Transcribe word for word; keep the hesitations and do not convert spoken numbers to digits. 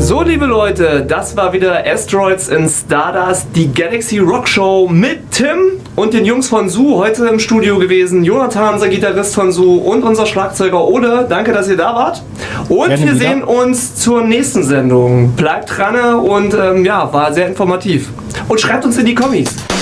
So, liebe Leute, das war wieder Asteroids in Stardust, die Galaxy Rock Show mit Tim und den Jungs von Su. Heute im Studio gewesen Jonathan, unser Gitarrist von Su, und unser Schlagzeuger Ode. Danke, dass ihr da wart. Und Gerne wir wieder. sehen uns zur nächsten Sendung. Bleibt dran und ähm, ja, war sehr informativ. Und schreibt uns in die Kommis.